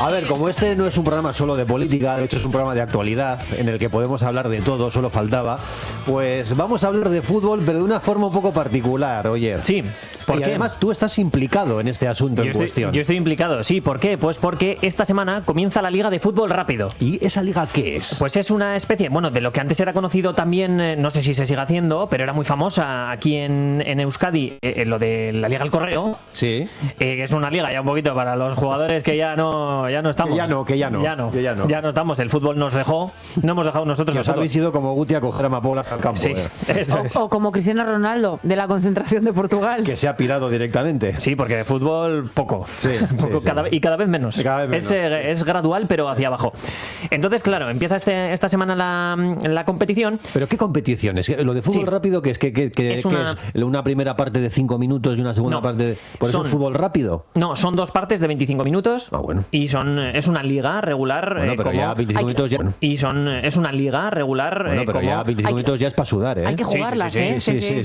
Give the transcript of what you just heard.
A ver, como este no es un programa solo de política, de hecho es un programa de actualidad en el que podemos hablar de todo, solo faltaba, pues vamos a hablar de fútbol, pero de una forma un poco particular, oye. Sí, ¿por qué? Además tú estás implicado en este asunto en cuestión. Yo estoy implicado, sí. ¿Por qué? Pues porque esta semana comienza la Liga de Fútbol Rápido. ¿Y esa liga qué es? Pues es una especie, bueno, de lo que antes era conocido también, no sé si se sigue haciendo, pero era muy famosa aquí en Euskadi, lo de la Liga del Correo. Sí. Que es una liga ya un poquito para los jugadores que ya no estamos. Que ya no. Ya no estamos. El fútbol nos dejó, no hemos dejado nosotros. Que os habéis ido como Guti a coger amapolas al campo. Sí, eso es. O como Cristiano Ronaldo, de la concentración de Portugal. Que se ha pirado directamente. Sí, porque de fútbol poco. Sí, Poco, sí. y cada vez menos. Cada vez menos. Es gradual, pero hacia abajo. Entonces, claro, empieza esta semana la competición. ¿Pero qué competiciones? Lo de fútbol Sí. rápido, que es una primera parte de 5 minutos y una segunda No, parte de... ¿Por eso son- es fútbol rápido? No, son dos partes de 25 minutos. Ah, bueno. Y es una liga regular. Bueno, pero ya 25 minutos ya... Y es una liga regular. Bueno, pero ya 25 Hay que- minutos ya es para sudar, ¿eh? Hay que jugarlas, sí, ¿eh? sí, sí.